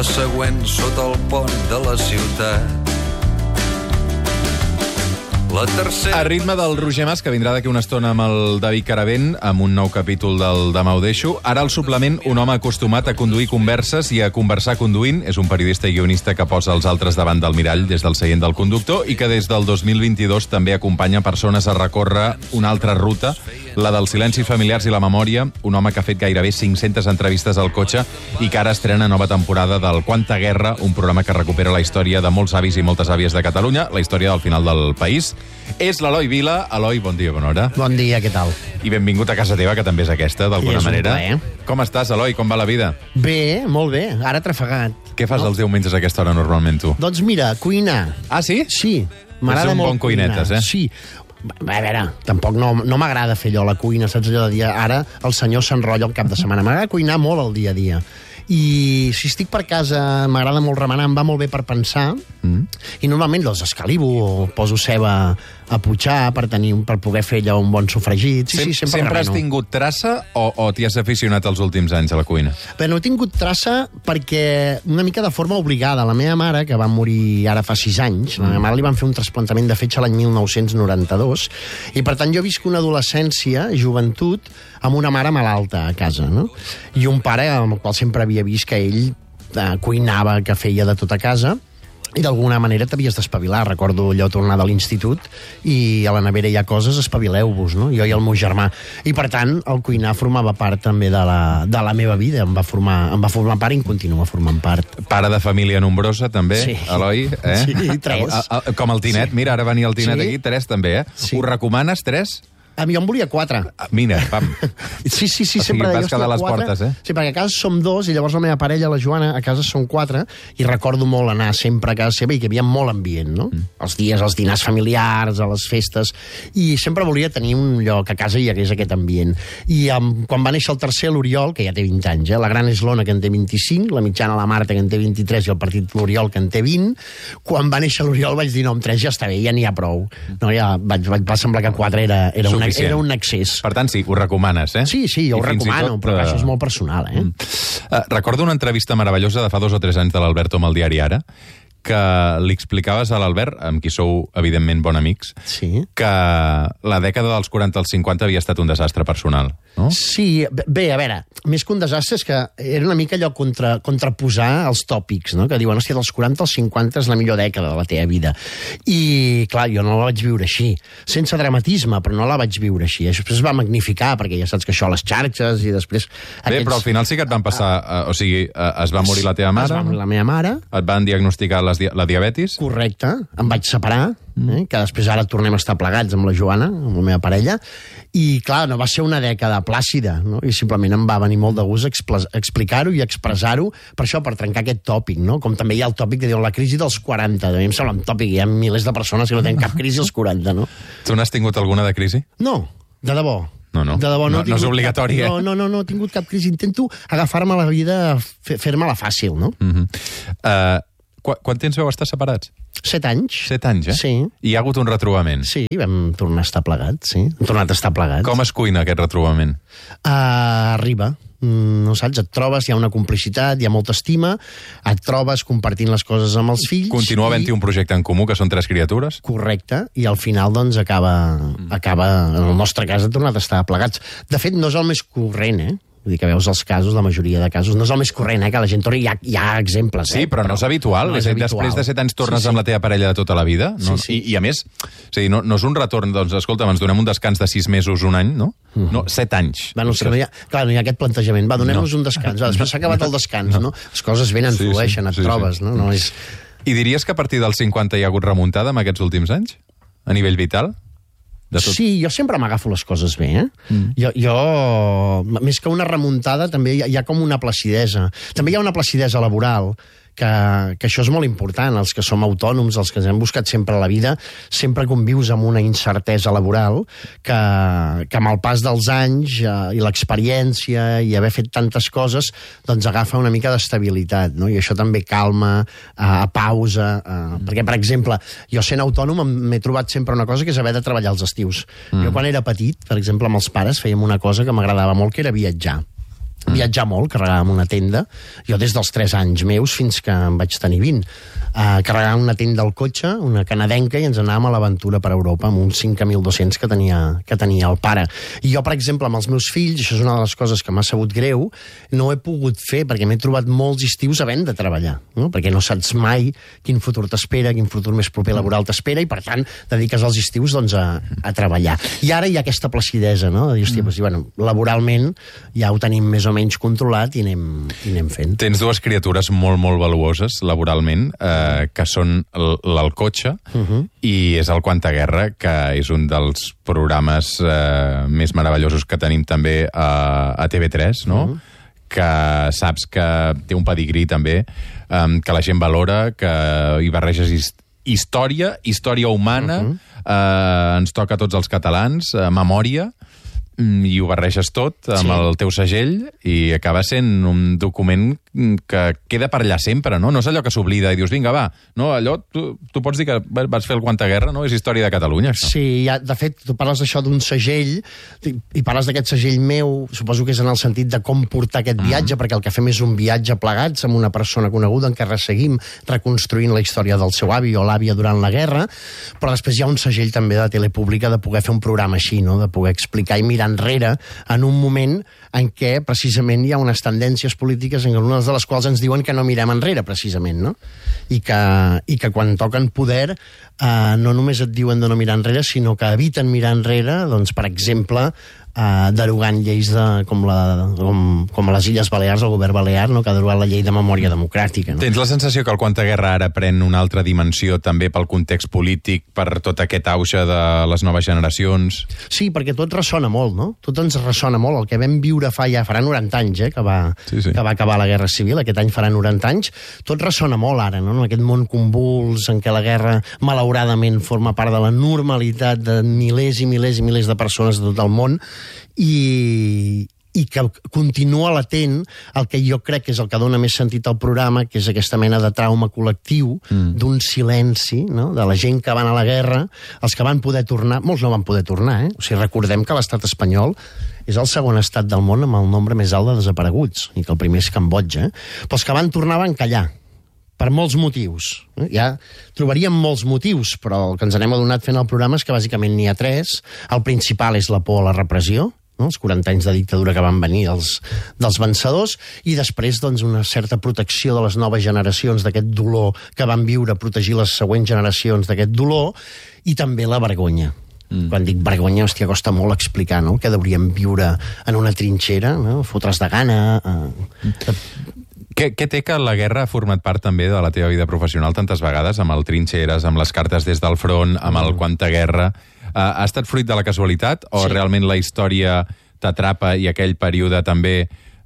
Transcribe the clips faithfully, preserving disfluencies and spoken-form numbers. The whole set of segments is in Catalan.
la següent sota el pont de la ciutat. La tercera... A ritme del Roger Mas, que vindrà d'aquí una estona amb el David Caravent, amb un nou capítol del Demà ho deixo. Ara al suplement, un home acostumat a conduir converses i a conversar conduint. És un periodista i guionista que posa els altres davant del mirall des del seient del conductor i que des del dos mil vint-i-dos també acompanya persones a recórrer una altra ruta, la dels silencis familiars i la memòria. Un home que ha fet gairebé cinc-centes entrevistes al cotxe i que ara estrena nova temporada del Quanta Guerra, un programa que recupera la història de molts avis i moltes àvies de Catalunya, la història del final del país. És l'Eloi Vila. Eloi, bon dia, bona hora. Bon dia, què tal? I benvingut a casa teva, que també és aquesta, d'alguna És un manera. plaer. Com estàs, Eloi? Com va la vida? Bé, molt bé, ara trafegat. Què fas els diumenges a aquesta hora, normalment, tu? Doncs mira, cuinar. Ah, sí? Sí, Pots m'agrada ser un molt bon cuinetes, cuinar. eh? Sí. A veure, tampoc no, no m'agrada fer allò a la cuina, saps allò de dir, ara el senyor s'enrotlla el cap de setmana. M'agrada cuinar molt el dia a dia. I si estic per casa m'agrada molt remenar, em va molt bé per pensar, mm. i normalment els escalivo o poso ceba a putxar per, tenir, per poder fer allò un bon sofregit. Sí, Sem sí, sempre sempre has remeno. tingut traça o, o t'hi has aficionat els últims anys a la cuina? Bé, no he tingut traça perquè una mica de forma obligada. La meva mare, que va morir ara fa sis anys, mm. la meva mare li van fer un trasplantament de fetge l'any mil nou-cents noranta-dos, i per tant jo visc una adolescència, joventut, amb una mare malalta a casa, no? I un pare amb el qual sempre havia vist que ell eh, cuinava, que feia de tot a casa, i d'alguna manera t'havies d'espavilar. Recordo allò tornar de l'institut i a la nevera hi ha coses, espavileu-vos, no? Jo i el meu germà. I per tant, el cuinar formava part també de la, de la meva vida. Em va, formar, em va formar part i em continua formant part. Pare de família nombrosa, també, Sí. Eloi? Eh? Sí, tres. A, a, a, com el Tinet, Sí. mira, ara venia el Tinet Sí. aquí, tres també, eh? Sí. Ho recomanes, tres? A mi jo en volia quatre. Ah, mira, pam. Sí, sí, sí, O sigui, sempre vas deia, quedar a les "Hòstia, portes, eh?" Sí, perquè a casa som dos i llavors la meva parella, la Joana, a casa són quatre, i recordo molt anar sempre a casa seva i que hi havia molt ambient, no? Mm. Els dies, els dinars familiars, a les festes, i sempre volia tenir un lloc a casa i hi hagués aquest ambient. I um, quan va néixer el tercer, l'Oriol, que ja té vint anys, eh? La gran és l'Ona, que en té vint-i-cinc, la mitjana la Marta, que en té vint-i-tres, i el petit l'Oriol, que en té vint. Quan va néixer l'Oriol vaig dir, no, amb tres ja està bé, ja n'hi ha prou. No, ja vaig, vaig, va semblar que quatre era, era, un, Suficient. era un excés. Per tant, sí, ho recomanes, eh? Sí, sí, jo I ho fins i recomano, tot, però eh, això és molt personal, eh? Uh, recordo una entrevista meravellosa de fa dos o tres anys de l'Alberto amb el diari Ara, que li explicaves a l'Albert, amb qui sou, evidentment, bon amics, Sí. que la dècada dels quaranta als cinquanta havia estat un desastre personal, no? Sí, bé, a veure, més que un desastre és que era una mica allò contra, contraposar els tòpics, no? Que diuen, hòstia, dels quaranta als cinquanta és la millor dècada de la teva vida. I, clar, jo no la vaig viure així, sense dramatisme, però no la vaig viure així. Després es va magnificar, perquè ja saps que això a les xarxes i després... Bé, aquests... però al final sí que et van passar... Uh, o sigui, uh, es va morir la teva mare, Es va morir la meva mare, et van diagnosticar les di la diabetis, correcte, em vaig separar, eh? Que després ara tornem a estar plegats amb la Joana, amb la meva parella, i clar, no va ser una dècada plàcida, no? I simplement em va venir molt de gust explicar-ho i expressar-ho, per això, per trencar aquest tòpic, no? Com també hi ha el tòpic que diu la crisi dels quaranta, a mi em sembla un tòpic, hi ha milers de persones que no tenen cap crisi als quaranta, no? tu n'has tingut alguna de crisi? No, de debò. No, no. De debò, No- no, he no és tingut obligatori, cap, eh? No, no, no, no he tingut cap crisi. Intento agafar-me la vida, fer-me-la fàcil, no? Mm -hmm. uh, qu Quant temps vau estar separats? Set anys. Set anys, eh? Sí. I hi ha hagut un retrobament. Sí, vam tornar a estar plegats, sí. Hem tornat a estar plegats. Com es cuina aquest retrobament? Uh, arriba. Mm, no saps, et trobes, hi ha una complicitat, hi ha molta estima, et trobes compartint les coses amb els fills... Continua havent-hi i... un projecte en comú, que són tres criatures? Correcte, i al final, doncs, acaba, acaba, en el nostre cas, ha tornat a estar plegats. De fet, no és el més corrent, eh? Vull dir que veus els casos, la majoria de casos, no és el més corrent, eh? Que la gent torni, hi ha, hi ha exemples, eh? Sí, però no és habitual. No és és a dir, habitual. després de set anys tornes Sí, sí. amb la teva parella de tota la vida. No? Sí, sí. I, I a més, és a dir, no, no és un retorn, doncs, escolta, ens donem un descans de sis mesos, un any, no? Mm-hmm. No, set anys. Bueno, si no hi ha, clar, no hi ha aquest plantejament. Va, donem-nos no. un descans. Va, després s'ha acabat el descans, no? Les coses venen, Sí, sí, flueixen, et sí, sí. trobes, no? No és... I diries que a partir dels cinquanta hi ha hagut remuntada en aquests últims anys? A nivell vital? De tot? Sí, jo sempre m'agafo les coses bé, eh? Mm. Jo, jo, més que una remuntada, també hi ha, hi ha com una placidesa. També hi ha una placidesa laboral, que, que això és molt important. Els que som autònoms, els que ens hem buscat sempre a la vida, sempre convius amb una incertesa laboral que, que amb el pas dels anys eh, i l'experiència i haver fet tantes coses, doncs agafa una mica d'estabilitat, no? I això també calma, eh, pausa, eh, mm. perquè, per exemple, jo sent autònom m'he trobat sempre una cosa que és haver de treballar els estius. Mm. Jo quan era petit, per exemple, amb els pares fèiem una cosa que m'agradava molt, que era viatjar. viatjar molt, carregàvem una tenda. Jo des dels tres anys meus fins que em vaig tenir vint. Uh, carregàvem una tenda al cotxe, una canadenca, i ens anàvem a l'aventura per Europa amb uns cinc mil dos-cents que tenia, que tenia el pare. I jo, per exemple, amb els meus fills, això és una de les coses que m'ha sabut greu, no ho he pogut fer perquè m'he trobat molts estius havent de treballar, no? Perquè no saps mai quin futur t'espera, quin futur més proper laboral t'espera, i per tant dediques els estius doncs, a, a treballar. I ara hi ha aquesta placidesa, no? De dir, hòstia, doncs, bueno, laboralment ja ho tenim més o menys controlat i anem, i anem fent. Tens dues criatures molt, molt valuoses laboralment, eh, que són el cotxe uh-huh. i és el Quanta Guerra, que és un dels programes eh, més meravellosos que tenim també a, a T V tres, no? Uh-huh. Que saps que té un pedigrí també, eh, que la gent valora, que hi barreges hist història, història humana, uh-huh. eh, ens toca a tots els catalans, eh, memòria, i ho barreges tot amb sí. el teu segell i acaba sent un document que queda per allà sempre, no? No és allò que s'oblida i dius, vinga, va, no? Allò, tu, tu pots dir que vas fer el Quanta Guerra, no? És història de Catalunya, això. Sí, ja, de fet, tu parles d'això d'un segell i parles d'aquest segell meu, suposo que és en el sentit de com portar aquest viatge, mm. perquè el que fem és un viatge plegats amb una persona coneguda en què resseguim reconstruint la història del seu avi o l'àvia durant la guerra, però després hi ha un segell també de tele pública de poder fer un programa així, no? De poder explicar i mirar enrere en un moment en què precisament hi ha unes tendències polítiques en algunes de les quals ens diuen que no mirem enrere precisament, no? I que, i que quan toquen poder eh, no només et diuen de no mirar enrere, sinó que eviten mirar enrere, doncs, per exemple, eh, derogant lleis de, com, la, com, com a les Illes Balears, el govern balear, no? Que ha derogat la llei de memòria democràtica. No? Tens la sensació que el Quanta Guerra ara pren una altra dimensió també pel context polític, per tot aquest auge de les noves generacions? Sí, perquè tot ressona molt, no? Tot ens ressona molt. El que vam viure fa ja, farà noranta anys, eh, que va, sí, sí. que va acabar la Guerra Civil, aquest any farà noranta anys, tot ressona molt ara, no? En aquest món convuls en què la guerra, malauradament, forma part de la normalitat de milers i milers i milers de persones de tot el món, i, i que continua latent el que jo crec que és el que dona més sentit al programa, que és aquesta mena de trauma col·lectiu, mm. d'un silenci, no? De la gent que van a la guerra, els que van poder tornar, molts no van poder tornar, eh? O sigui, recordem que l'estat espanyol és el segon estat del món amb el nombre més alt de desapareguts, i que el primer és Cambodja, eh? Però els que van tornar van callar, per molts motius. Ja trobaríem molts motius, però el que ens anem adonat fent el programa és que bàsicament n'hi ha tres. El principal és la por a la repressió, no? Els quaranta anys de dictadura que van venir dels, dels vencedors, i després doncs, una certa protecció de les noves generacions d'aquest dolor que van viure, protegir les següents generacions d'aquest dolor, i també la vergonya. Mm. Quan dic vergonya, hòstia, costa molt explicar, no? Que hauríem viure en una trinxera, no? Fotre's de gana... Eh... Què, què té que la guerra ha format part també de la teva vida professional tantes vegades, amb el Trinxeres, amb les cartes des del front, amb el Quanta Guerra? Uh, ha estat fruit de la casualitat o sí. realment la història t'atrapa i aquell període també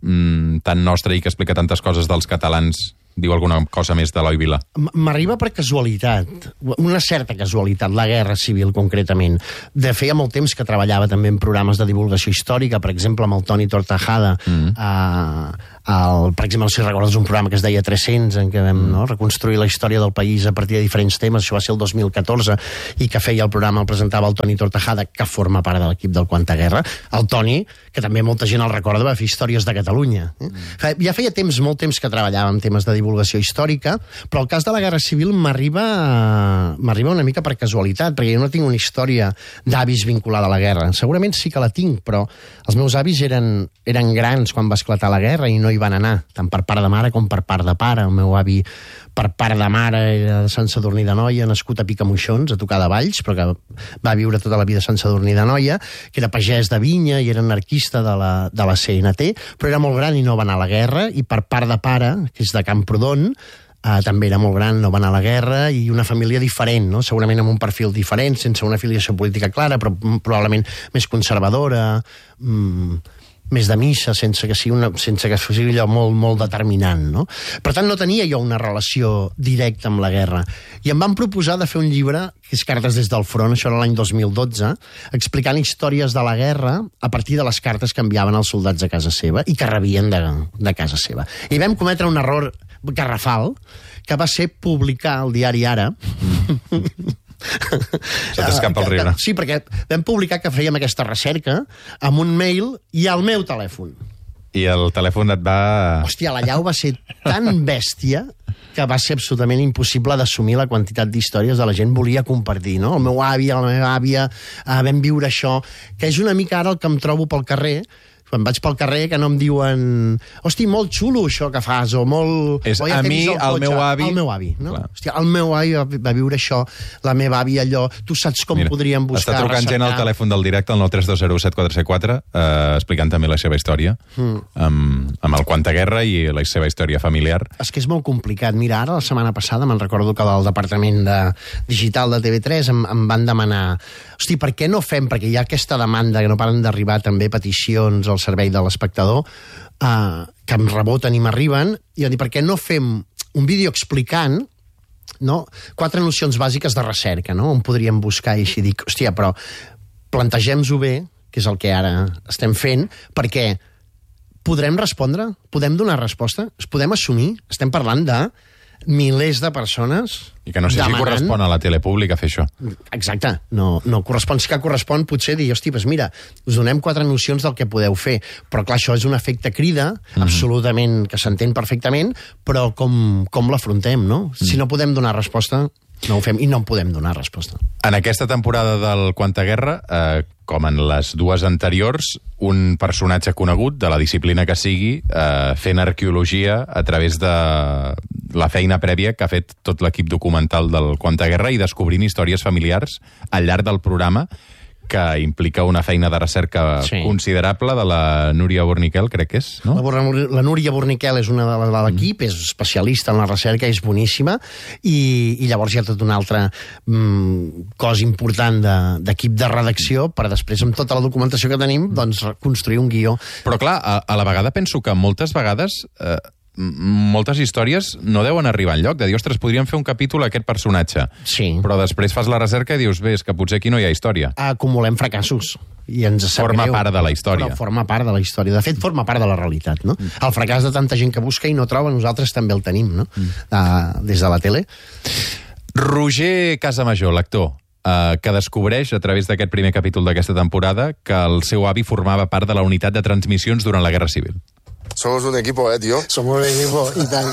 mm, tan nostre i que explica tantes coses dels catalans diu alguna cosa més de l'Eloi Vila? M'arriba per casualitat, una certa casualitat, la Guerra Civil concretament. De feia molt temps que treballava també en programes de divulgació històrica, per exemple amb el Toni Tortajada, mm. eh, el, per exemple, si recordes un programa que es deia tres-cents, en què vam mm. no, reconstruir la història del país a partir de diferents temes, això va ser el dos mil catorze, i que feia el programa, el presentava el Toni Tortajada, que forma part de l'equip del Quanta Guerra. El Toni, que també molta gent el recorda, va fer Històries de Catalunya. Eh? Mm. Ja feia temps, molt temps que treballava en temes de divulgació històrica, però el cas de la Guerra Civil m'arriba m'arriba una mica per casualitat, perquè jo no tinc una història d'avis vinculada a la guerra. Segurament sí que la tinc, però els meus avis eren, eren grans quan va esclatar la guerra i no hi van anar, tant per part de mare com per part de pare. El meu avi, per part de mare, era de Sant Sadurní d'Anoia, nascut a Picamoixons, a tocar de Valls, però que va viure tota la vida a Sant Sadurní d'Anoia, que era pagès de vinya i era anarquista de la, de la C N T, però era molt gran i no va anar a la guerra, i per part de pare, que és de Camprodon, Uh, també era molt gran, no va anar a la guerra, i una família diferent, no? Segurament amb un perfil diferent, sense una afiliació política clara, però probablement més conservadora, mm, més de missa, sense que sigui, una, sense que sigui allò molt, molt determinant, no? Per tant, no tenia jo una relació directa amb la guerra. I em van proposar de fer un llibre, que és Cartes des del front, això era l'any dos mil dotze, explicant històries de la guerra a partir de les cartes que enviaven els soldats a casa seva i que rebien de, de casa seva. I vam cometre un error garrafal, que va ser publicar al diari Ara... Mm. Se t'escapa el riure. Sí, perquè vam publicar que fèiem aquesta recerca amb un mail i al meu telèfon. I el telèfon et va... Hòstia, la llau va ser tan bèstia que va ser absolutament impossible d'assumir la quantitat d'històries de la gent volia compartir, no? El meu avi, la meva àvia, eh, vam viure això, que és una mica ara el que em trobo pel carrer, quan vaig pel carrer, que no em diuen hosti, molt xulo això que fas, o molt... És o ja a mi, el, el meu avi... El meu avi, no? Clar. Hòstia, el meu avi va, va viure això, la meva àvia allò, tu saps com Mira, podríem buscar, està trucant recercar... gent al telèfon del directe, el nou tres dos zero set quatre set quatre, eh, explicant també la seva història, mm. amb, amb el Quanta Guerra i la seva història familiar. És que és molt complicat. Mira, ara, la setmana passada, me'n recordo que del Departament de Digital de T V tres em, em van demanar hosti, per què no fem, perquè hi ha aquesta demanda que no paren d'arribar també peticions al servei de l'espectador, eh, que em reboten i m'arriben, i jo dic, per què no fem un vídeo explicant, no, quatre nocions bàsiques de recerca, no? On podríem buscar, i així dic, hòstia, però plantegem-ho bé, que és el que ara estem fent, perquè podrem respondre? Podem donar resposta? Es podem assumir? Estem parlant de milers de persones I que no sé demanant... si correspon a la tele pública fer això. Exacte, no, no correspon. Sí que correspon potser dir, hosti, pues mira, us donem quatre nocions del que podeu fer, però clar, això és un efecte crida, mm-hmm. absolutament, que s'entén perfectament, però com, com l'afrontem, no? Mm. Si no podem donar resposta, no ho fem, i no en podem donar resposta. En aquesta temporada del Quanta Guerra, eh, com en les dues anteriors, un personatge conegut, de la disciplina que sigui, eh, fent arqueologia a través de la feina prèvia que ha fet tot l'equip documental del Quanta Guerra i descobrint històries familiars al llarg del programa, que implica una feina de recerca sí. considerable de la Núria Borniquel, crec que és, no? La, la Núria Borniquel és una de, de l'equip, mm. és especialista en la recerca, és boníssima, i, i llavors hi ha tot un altre mm, cos important d'equip de, de redacció per després, amb tota la documentació que tenim, doncs construir un guió. Però clar, a, a la vegada penso que moltes vegades... Eh, moltes històries no deuen arribar enlloc, de dir, ostres, podríem fer un capítol a aquest personatge. Sí. Però després fas la recerca i dius, bé, és que potser aquí no hi ha història. Acumulem fracassos. I ens sap forma greu, part de la història. Però forma part de la història. De fet, forma part de la realitat, no? Mm. El fracàs de tanta gent que busca i no troba, nosaltres també el tenim, no? Mm. Uh, des de la tele. Roger Casamajor, l'actor, Uh, que descobreix, a través d'aquest primer capítol d'aquesta temporada, que el seu avi formava part de la unitat de transmissions durant la Guerra Civil. Somos un equipo, eh, tio? Som un equipo, i tant.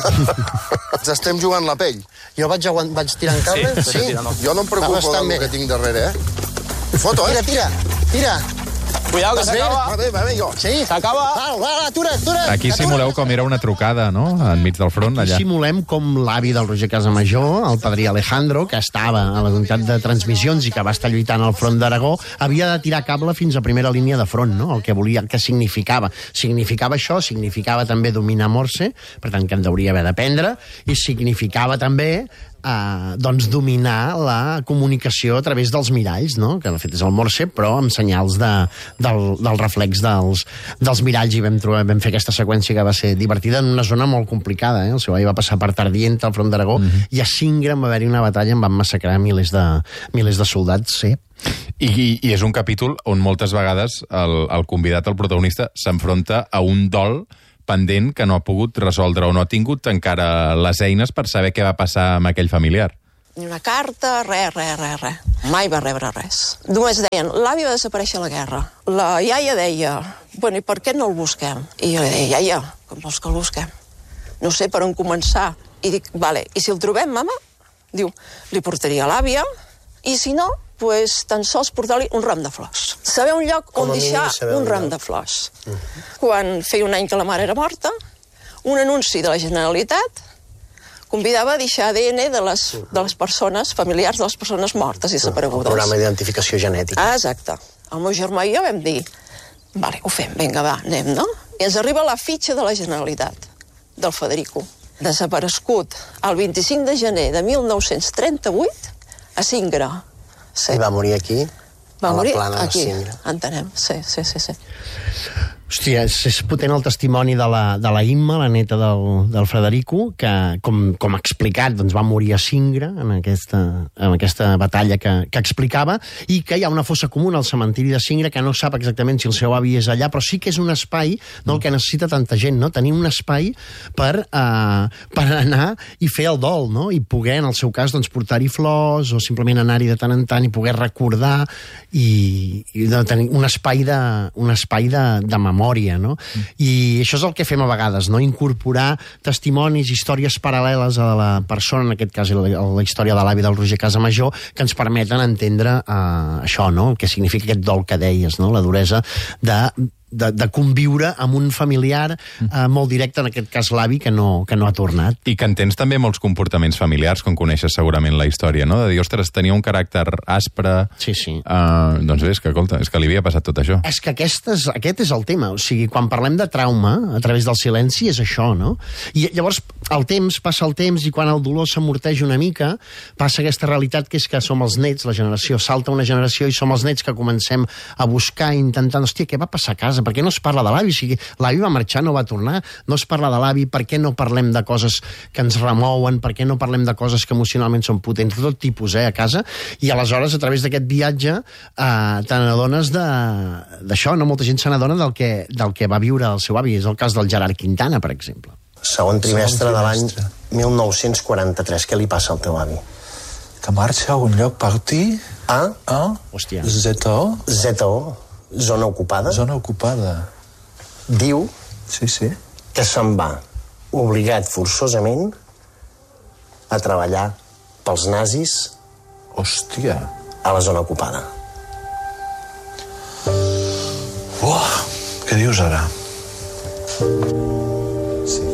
Ens estem jugant la pell. Jo vaig, vaig tirant cables? Sí, sí. Jo no em preocupo del que tinc darrere, eh? Foto, eh? Tira, tira, tira. Cuidado, que s'acaba. Va bé, va bé, jo. Sí? S'acaba. Va, va, atura, atura. Aquí simuleu com era una trucada, no?, enmig del front, allà. Aquí simulem com l'avi del Roger Casamajor, el padrí Alejandro, que estava a la unitat de transmissions i que va estar lluitant al front d'Aragó, havia de tirar cable fins a primera línia de front, no?, el que volia, el que significava. Significava això, significava també dominar Morse, per tant que en hauria haver d'aprendre, i significava també Uh, doncs dominar la comunicació a través dels miralls, no? Que de fet és el Morse, però amb senyals de, del, del reflex dels, dels miralls, i vam, trobar, vam fer aquesta seqüència que va ser divertida en una zona molt complicada, eh? El seu avi va passar per Tardient, al front d'Aragó, mm-hmm. i a Singra va haver-hi una batalla en van massacrar milers de, milers de soldats, sí. I, i, I és un capítol on moltes vegades el, el convidat, el protagonista, s'enfronta a un dol pendent que no ha pogut resoldre o no ha tingut encara les eines per saber què va passar amb aquell familiar. Ni una carta, res, res, res, res. Mai va rebre res. Només deien, l'avi va desaparèixer a la guerra. La iaia deia, bueno, i per què no el busquem? I jo deia, iaia, com vols que el busquem? No sé per on començar. I dic, vale, i si el trobem, mama? Diu, li portaria a l'àvia, i si no, pues, tan sols portar-li un ram de flors. Saber un lloc on deixar un ram de flors. Uh-huh. Quan feia un any que la mare era morta, un anunci de la Generalitat convidava a deixar A D N de les, de les persones, familiars de les persones mortes i desaparegudes. Un programa d'identificació genètica. Ah, exacte. El meu germà i jo vam dir, vale, ho fem, vinga, va, anem, no? I ens arriba la fitxa de la Generalitat, del Federico. Desaparegut el vint-i-cinc de gener de mil nou-cents trenta-vuit a Singra. Sí. I va morir aquí, va a la morir plana aquí. de Singra. Entenem, sí, sí, sí, sí. Hòstia, és, és potent el testimoni de la, de la Imma, la neta del, del Frederico, que, com, com ha explicat, doncs va morir a Singra en aquesta, en aquesta batalla que, que explicava, i que hi ha una fossa comuna al cementiri de Singra que no sap exactament si el seu avi és allà, però sí que és un espai del que necessita tanta gent, no? Tenir un espai per, uh, per anar i fer el dol, no? I poder, en el seu cas, doncs, portar-hi flors o simplement anar-hi de tant en tant i poder recordar i, i de tenir un espai de, un espai de, de memòria memòria, no? Mm. I això és el que fem a vegades, no? Incorporar testimonis, històries paral·leles a la persona, en aquest cas la, la història de l'avi del Roger Casamajor, que ens permeten entendre eh, això, no? El que significa aquest dol que deies, no? La duresa de... De, de conviure amb un familiar eh, molt directe, en aquest cas l'avi, que no, que no ha tornat. I que entens també molts comportaments familiars, com coneixes segurament la història, no? De dir, ostres, tenia un caràcter aspre... Sí, sí. Uh, doncs és que, escolta, és que li havia passat tot això. És que aquest és, aquest és el tema. O sigui, quan parlem de trauma, a través del silenci, és això, no? I llavors, el temps, passa el temps, i quan el dolor s'amorteja una mica, passa aquesta realitat que és que som els nets, la generació, salta una generació, i som els nets que comencem a buscar, intentant, hòstia, què va passar a casa? Per què no es parla de l'avi? O sigui, l'avi va marxar, no va tornar, no es parla de l'avi, per què no parlem de coses que ens remouen, per què no parlem de coses que emocionalment són potents, de tot tipus, eh, a casa, i aleshores, a través d'aquest viatge, eh, te n'adones d'això, no? Molta gent se n'adona del, que, del que va viure el seu avi, és el cas del Gerard Quintana, per exemple. Segon trimestre de l'any mil nou-cents quaranta-tres, què li passa al teu avi? Que marxa a un lloc parti A? A? Hòstia. Z O? Z O? Zona ocupada? Zona ocupada. Diu Sí, sí. que se'n va, obligat forçosament, a treballar pels nazis Hòstia. a la zona ocupada. Uah, què dius ara? Sí.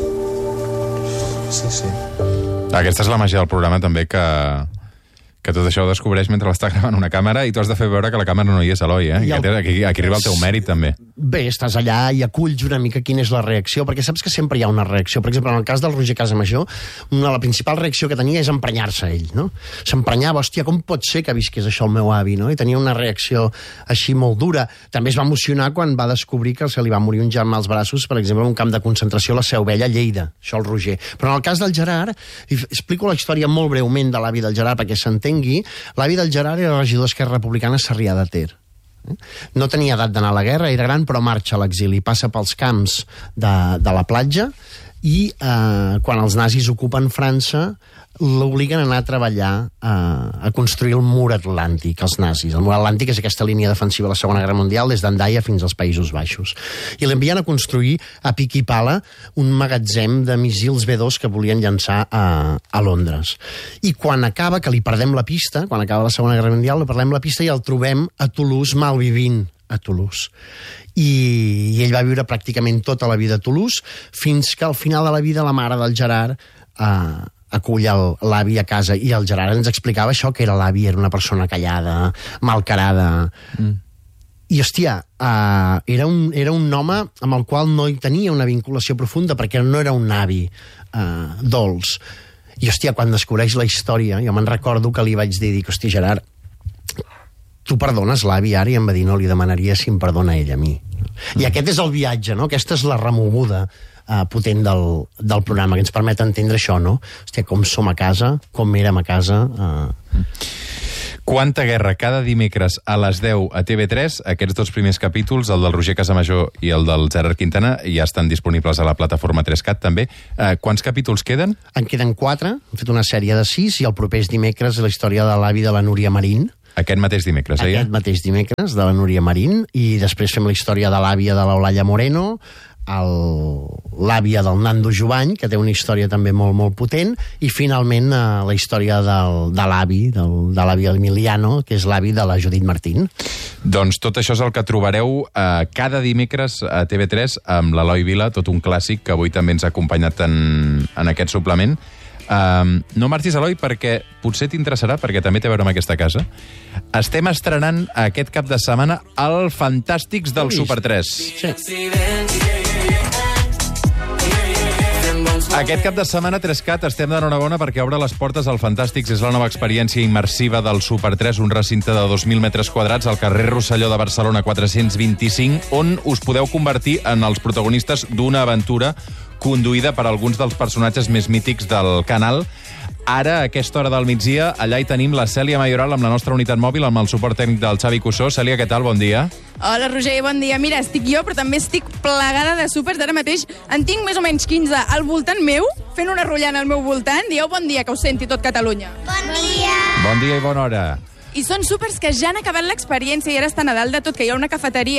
Sí, sí. Aquesta és la màgia del programa, també, que... que tot això ho descobreix mentre l'està gravant una càmera i tu has de fer veure que la càmera no hi és, Eloi, eh? I el... aquí, aquí arriba el teu mèrit, també. Bé, estàs allà i aculls una mica quina és la reacció, perquè saps que sempre hi ha una reacció. Per exemple, en el cas del Roger Casamajor, una, la principal reacció que tenia és emprenyar-se ell, no? S'emprenyava, hòstia, com pot ser que visqués això el meu avi, no? I tenia una reacció així molt dura. També es va emocionar quan va descobrir que se li va morir un germà als braços, per exemple, en un camp de concentració a la Seu Vella, a Lleida, això el Roger. Però en el cas del Gerard, explico la història molt breument de l'avi del Gerard perquè s'entengui. L'avi del Gerard era regidor d'Esquerra Republicana a Sarrià de Ter. No tenia edat d'anar a la guerra, era gran, però marxa a l'exili. Passa pels camps de, de la platja i eh, quan els nazis ocupen França l'obliguen a anar a treballar a, a construir el mur atlàntic, els nazis. El mur atlàntic és aquesta línia defensiva de la Segona Guerra Mundial des d'Andaia fins als Països Baixos. I l'envien a construir a pic i pala un magatzem de missils B dos que volien llançar a, a Londres. I quan acaba, que li perdem la pista, quan acaba la Segona Guerra Mundial, li perdem la pista i el trobem a Toulouse malvivint a Toulouse. I, i ell va viure pràcticament tota la vida a Toulouse fins que al final de la vida la mare del Gerard eh, acull l'avi a casa i el Gerard ens explicava això, que era l'avi, era una persona callada, malcarada. Mm. I, hòstia, uh, era, un, era un home amb el qual no hi tenia una vinculació profunda perquè no era un avi uh, dolç. I, hòstia, quan descobreix la història, jo me'n recordo que li vaig dir, dic, hòstia, Gerard, tu perdones l'avi ara? I em va dir, no, li demanaria si em perdona ell a mi. Mm. I aquest és el viatge, no? Aquesta és la remoguda Uh, potent del, del programa, que ens permet entendre això, no? Hòstia, com som a casa, com érem a casa. Uh... Quanta guerra, cada dimecres a les deu a T V tres, aquests dos primers capítols, el del Roger Casamajor i el del Gerard Quintana, ja estan disponibles a la plataforma tres cat, també. Uh, quants capítols queden? En queden quatre, hem fet una sèrie de sis, i el proper dimecres la història de l'avi de la Núria Marín. Aquest mateix dimecres, eh? Aquest mateix dimecres, de la Núria Marín, i després fem la història de l'àvia de l'Eulàlia Moreno, l'àvia del Nando Jovany, que té una història també molt, molt potent, i finalment eh, la història del, de l'avi, del, de l'avi Emiliano, que és l'avi de la Judit Martín. Doncs tot això és el que trobareu eh, cada dimecres a T V tres amb l'Eloi Vila, tot un clàssic que avui també ens ha acompanyat en, en aquest suplement. Um, no marxis, Eloi, perquè potser t'interessarà, perquè també té a veure amb aquesta casa. Estem estrenant aquest cap de setmana el Fantàstics del Super tres. Sí. Aquest cap de setmana tres cat estem d'enhorabona perquè obre les portes al Fantàstics. És la nova experiència immersiva del Super tres, un recinte de dos mil metres quadrats al carrer Rosselló de Barcelona quatre-cents vint-i-cinc, on us podeu convertir en els protagonistes d'una aventura conduïda per alguns dels personatges més mítics del canal. Ara, a aquesta hora del migdia, allà hi tenim la Cèlia Mayoral amb la nostra unitat mòbil, amb el suport tècnic del Xavi Cussó. Cèlia, què tal? Bon dia. Hola, Roger, bon dia. Mira, estic jo, però també estic plegada de súpers. Ara mateix en tinc més o menys quinze al voltant meu, fent una rotllana al meu voltant. Dieu bon dia, que ho senti tot Catalunya. Bon dia! Bon dia i bona hora. I són súpers que ja han acabat l'experiència i ara estan a dalt de tot, que hi ha una cafeteria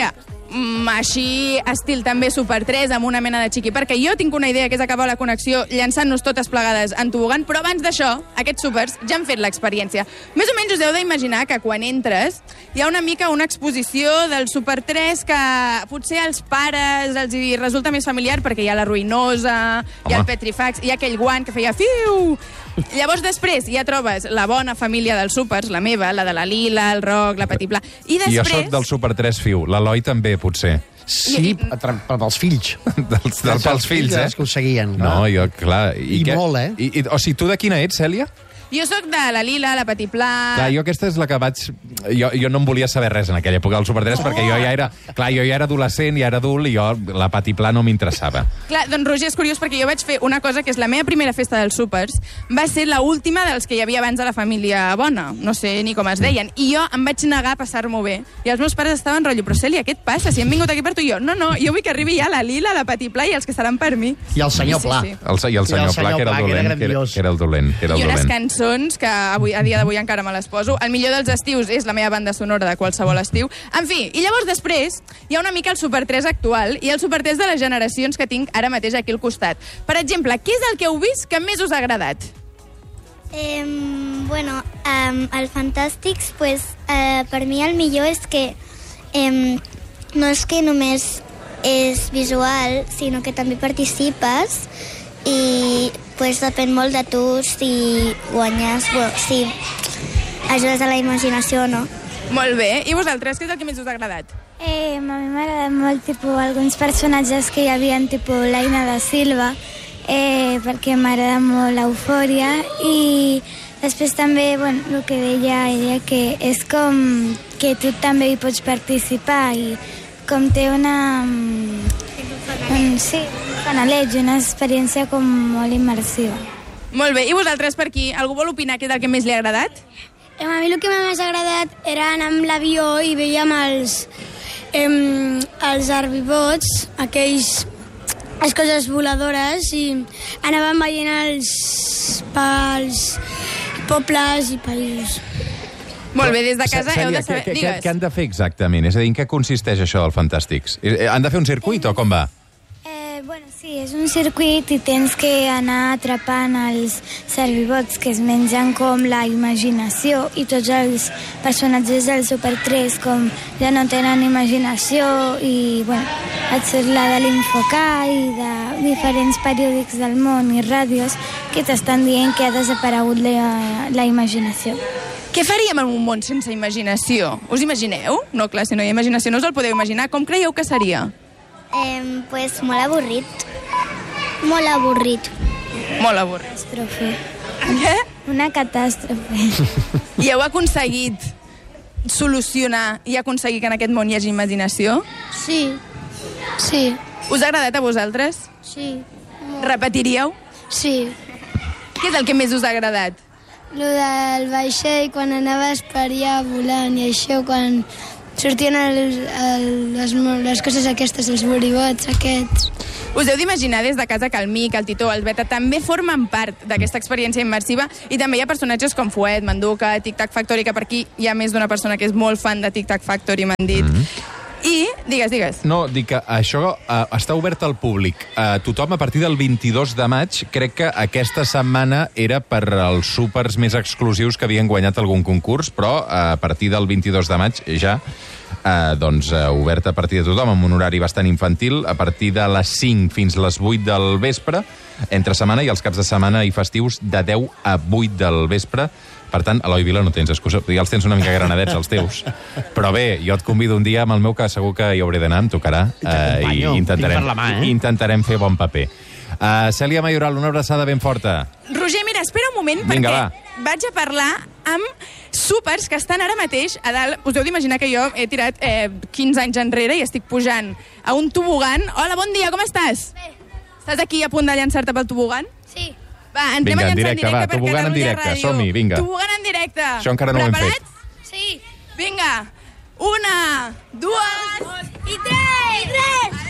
mm, així estil també Super tres, amb una mena de xiqui, perquè jo tinc una idea que és acabar la connexió llançant-nos totes plegades en tobogan, però abans d'això, aquests súpers ja han fet l'experiència. Més o menys us heu d'imaginar que quan entres hi ha una mica una exposició del Super tres que potser als pares els hi resulta més familiar perquè hi ha la ruïnosa, Home. hi ha el Petrifax, hi ha aquell guant que feia fiu... Llavors, després, ja trobes la bona família dels súpers, la meva, la de la Lila, el Roc, la Petit Pla... I després... Jo soc del Super tres Fiu, l'Eloi també, potser. Sí, I... pels fills. dels, dels pels fills, eh? Els que ho seguien. No, clar. jo, clar... I, I que... molt, eh? I, i, o sigui, tu de quina ets, Cèlia? Jo sóc de la Lila, la Petit Pla... Clar, jo aquesta és la que vaig... Jo, jo no em volia saber res en aquella època del Super tres, oh! perquè jo ja era... Clar, jo ja era adolescent, ja era adult, i jo la Petit Pla no m'interessava. Clar, doncs Roger, és curiós perquè jo vaig fer una cosa que és la meva primera festa dels súpers, va ser la última dels que hi havia abans de la família bona, no sé ni com es deien, i jo em vaig negar a passar-m'ho bé. I els meus pares estaven rotllo, però Cèlia, què et passa? Si hem vingut aquí per tu i jo. No, no, jo vull que arribi ja la Lila, la Petit Pla i els que seran per mi. I el senyor sí, Pla. Sí, sí. El, I el senyor, I el senyor Pla, que era el dolent, que era, que era el dolent. Que era el I unes dolent. cançons que avui, a dia d'avui encara me les poso. El millor dels estius és la meva banda sonora de qualsevol estiu. En fi, i llavors després hi ha una mica el Super tres actual i el Super tres de les generacions que tinc ara mateix aquí al costat. Per exemple, què és el que heu vist que més us ha agradat? Eh, bueno, um, el Fantàstics, pues, eh, per mi el millor és que eh, no és que només és visual, sinó que també participes i pues, depèn molt de tu si guanyes, bueno, si ajudes a la imaginació o no. Molt bé. I vosaltres, què és el que més us ha agradat? Eh, a mi m'ha agradat molt tipus, alguns personatges que hi havia, tipus l'Aina da Silva, eh, perquè m'agrada molt l'eufòria, i després també, bueno, el que deia ella, que és com que tu també hi pots participar i com té una... Un, sí, un fanalet i una experiència com molt immersiva. Molt bé. I vosaltres, per aquí, algú vol opinar què és el que més li ha agradat? A mi el que m'ha més agradat era anar amb l'avió i veiem els, em, els herbivots, aquells, les coses voladores, i anàvem veient els, pels pobles i països. Molt bé, des de casa Cèlia, heu de saber... Què, què, Digues. què han de fer exactament? És a dir, en què consisteix això del Fantàstics? Han de fer un circuit o com va? Eh, bueno, sí, és un circuit i tens que anar atrapant els servibots que es mengen com la imaginació, i tots els personatges del Super tres com ja no tenen imaginació, i bueno, et surt la de l'Infocar i de diferents periòdics del món i ràdios que t'estan dient que ha desaparegut la, la imaginació. Què faríem en un món sense imaginació? Us imagineu? No, clar, si no hi ha imaginació no us el podeu imaginar. Com creieu que seria? Eh, pues molt avorrit. Molt avorrit. Molt avorrit. Catàstrofe. Què? Una catàstrofe. I heu aconseguit solucionar i aconseguir que en aquest món hi hagi imaginació? Sí. Sí. Us ha agradat a vosaltres? Sí. Repetiríeu? Sí. Què és el que més us ha agradat? Lo del vaixell, quan anaves per allà volant, i això, quan sortien el, el, les, les coses aquestes, els boribots aquests. Us heu d'imaginar des de casa que el Mic, el Titó, el Beta també formen part d'aquesta experiència immersiva, i també hi ha personatges com Fuet, Manduca, Tic Tac Factory, que per aquí hi ha més d'una persona que és molt fan de Tic Tac Factory, m'han dit. Mm-hmm. I, digues, digues. No, dic que això uh, està obert al públic. Uh, tothom a partir del vint-i-dos de maig, crec que aquesta setmana era per als súpers més exclusius que havien guanyat algun concurs, però uh, a partir del vint-i-dos de maig ja... Uh, doncs uh, obert a partir de tothom, amb un horari bastant infantil, a partir de les cinc fins les vuit del vespre, entre setmana, i els caps de setmana i festius de deu a vuit del vespre. Per tant, Eloi Vila, no tens excusa, ja els tens una mica granadets, els teus. Però bé, jo et convido un dia amb el meu, que segur que hi hauré d'anar, em tocarà, uh, i intentarem, mà, eh? intentarem fer bon paper. Uh, Cèlia Mayoral, una abraçada ben forta. Roger, mira, espera un moment, Vinga, perquè va. vaig a parlar amb súpers que estan ara mateix a dalt. Us heu d'imaginar que jo he tirat eh, quinze anys enrere i estic pujant a un tobogan. Hola, bon dia, com estàs? Bé. Estàs aquí a punt de llançar-te pel tobogan? Sí. Va, entrem vinga, a llançar en directe, en directe va, per tobogan en Catalunya directe, Ràdio. som-hi, vinga. Tobogan en directe. Això encara no ho hem fet. Preparats? Sí. Vinga, una, dues i tres! I tres!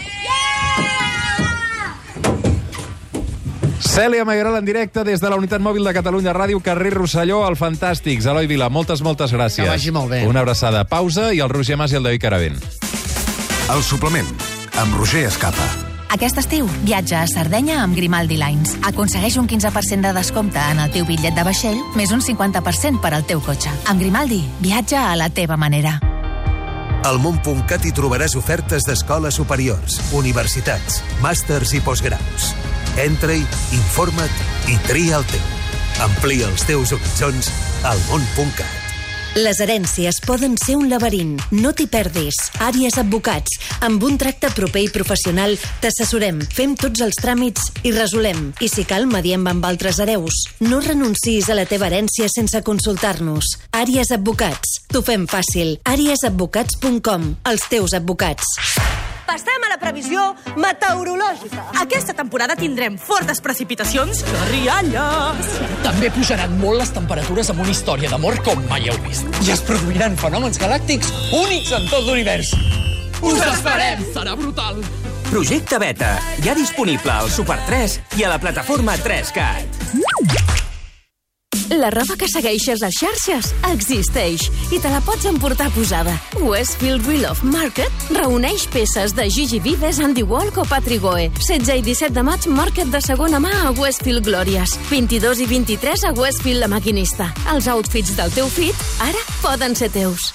Cèlia Mayoral en directe des de la unitat mòbil de Catalunya Ràdio, carrer Rosselló, al Fantàstics. Eloi Vila, moltes, moltes gràcies. Que vagi molt bé. Una abraçada. Pausa i el Roger Mas i el David Caravent. El suplement, amb Roger Escapa. Aquest estiu, viatja a Sardenya amb Grimaldi Lines. Aconsegueix un quinze per cent de descompte en el teu bitllet de vaixell, més un cinquanta per cent per al teu cotxe. Amb Grimaldi, viatja a la teva manera. Al món punt cat hi trobaràs ofertes d'escoles superiors, universitats, màsters i postgraus. Entra-hi, informa't i tria el teu. Amplia els teus horitzons al món punt cat. Les herències poden ser un laberint. No t'hi perdis. Àries Advocats. Amb un tracte proper i professional t'assessorem, fem tots els tràmits i resolem. I si cal, mediem amb altres hereus. No renunciïs a la teva herència sense consultar-nos. Àries Advocats. T'ho fem fàcil. àries advocats punt com. Els teus advocats. Passem a la previsió meteorològica. Aquesta temporada tindrem fortes precipitacions i rialles. També pujaran molt les temperatures amb una història d'amor com mai heu vist. I es produiran fenòmens galàctics únics en tot l'univers. Us esperem! Serà brutal! Projecte Beta, ja disponible al Super tres i a la plataforma tres cat. La roba que segueixes a xarxes existeix i te la pots emportar posada. Westfield Real of Market reuneix peces de Gigi Vives, Andy Walk o Patrick Goe. setze i disset de maig, Market de segona mà a Westfield Glòries. vint-i-dos i vint-i-tres a Westfield La Maquinista. Els outfits del teu fit ara poden ser teus.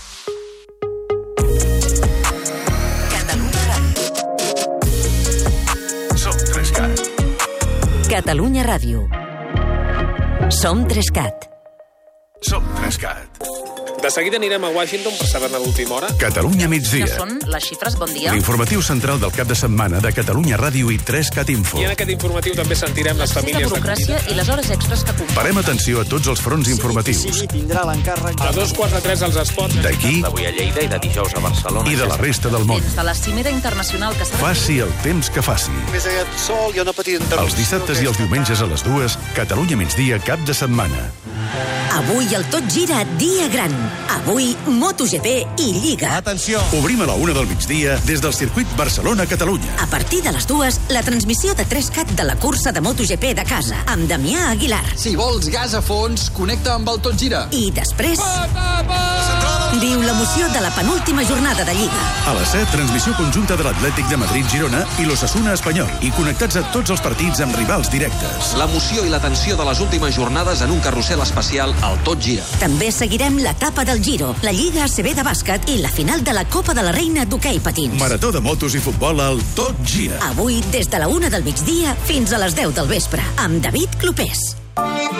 Som tres cat. Catalunya Ràdio. Som tres cat. Som tres cat. De seguida anirem a Washington per saber a l'última hora. Catalunya migdia. Que són les xifres, bon dia. L'informatiu central del cap de setmana de Catalunya Ràdio i tres cat Info. I en aquest informatiu també sentirem les famílies de burocràcia i les hores extras que comporten. Parem atenció a tots els fronts informatius. Sí, sí, tindrà l'encàrrec. A dos quarts de tres els espots. D'aquí d'avui a Lleida i de dijous a Barcelona. i de la resta del món. Des de la cimera internacional que s'ha... Faci el temps que faci. Més aquest sol i una petita interrupció. Els dissabtes i els diumenges a les dues, Catalunya migdia, cap de setmana. Avui el Tot Gira, dia gran. Avui MotoGP i Lliga. Atenció! Obrim a la una del migdia des del circuit Barcelona-Catalunya. A partir de les dues, la transmissió de tres cat de la cursa de MotoGP de casa, amb Damià Aguilar. Si vols gas a fons, connecta amb el Tot Gira. I després... Viu l'emoció de la penúltima jornada de Lliga. A les set, transmissió conjunta de l'Atlètic de Madrid-Girona i l'Osasuna Espanyol. I connectats a tots els partits amb rivals directes. L'emoció i la tensió de les últimes jornades en un carrusel especial al Tot Gira. També seguirem l'etapa del Giro, la Lliga A C B de bàsquet i la final de la Copa de la Reina d'hoquei patins. Marató de motos i futbol al Tot Gira. Avui, des de la una del migdia fins a les deu del vespre, amb David Clopés.